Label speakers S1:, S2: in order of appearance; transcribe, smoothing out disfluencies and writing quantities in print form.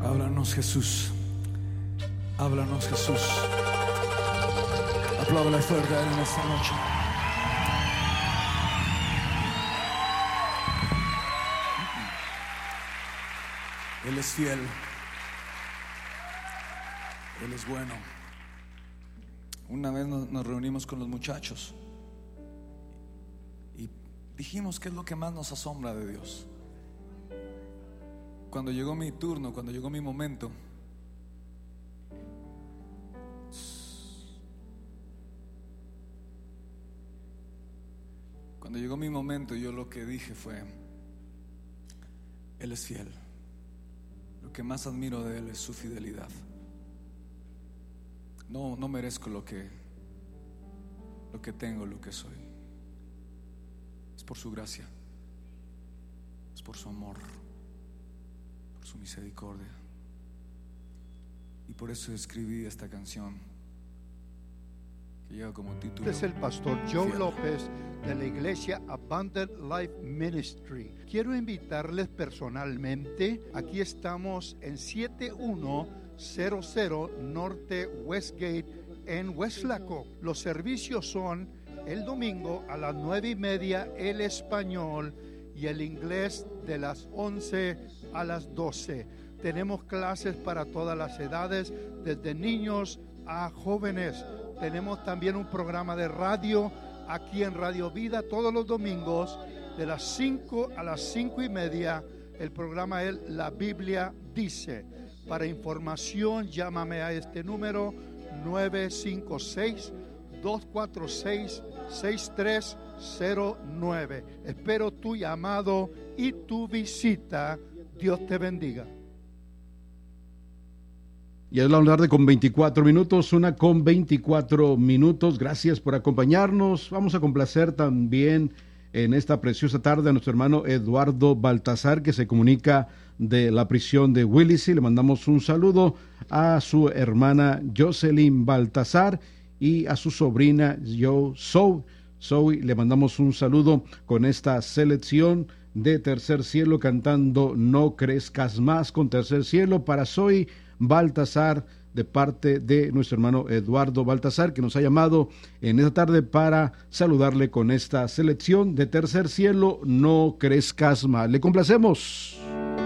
S1: Háblanos, Jesús. Háblanos, Jesús. Apláudale fuerte a Él en esta noche. Él es fiel. Él es bueno. Una vez nos reunimos con los muchachos y dijimos qué es lo que más nos asombra de Dios. Cuando llegó mi turno, cuando llegó mi momento, yo lo que dije fue: Él es fiel. Lo que más admiro de Él es su fidelidad. No merezco lo que tengo, lo que soy. Es por su gracia, es por su amor, por su misericordia. Y por eso escribí esta canción que lleva como título.
S2: Este es el pastor Joe López de la iglesia Abundant Life Ministry. Quiero invitarles personalmente. Aquí estamos en 7100 Norte Westgate en West Laco. Los servicios son el domingo a las 9:30 el español y el inglés de las 11 a las 12. Tenemos clases para todas las edades, desde niños a jóvenes. Tenemos también un programa de radio aquí en Radio Vida todos los domingos de las 5 a las 5:30. El programa es La Biblia Dice. Para información, llámame a este número 956-246-6309. Espero tu llamado y tu visita. Dios te bendiga.
S3: Y es la tarde con 24 minutos, 1:24. Gracias por acompañarnos. Vamos a complacer también en esta preciosa tarde a nuestro hermano Eduardo Baltasar, que se comunica de la prisión de Willacy. Le mandamos un saludo a su hermana Jocelyn Baltasar y a su sobrina Zoe. Le mandamos un saludo con esta selección de Tercer Cielo, cantando No Crezcas Más, con Tercer Cielo para Zoe Baltasar, de parte de nuestro hermano Eduardo Baltasar, que nos ha llamado en esta tarde para saludarle con esta selección de Tercer Cielo, No Crezcas Más. Le complacemos.